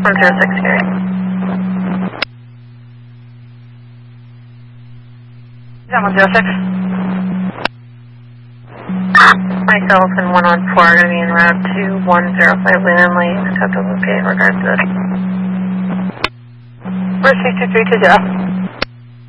106 here. Is that 106? Myself and 114 are going to be en route to 105 Leland Lane. Have to locate in regards to this. First 62320.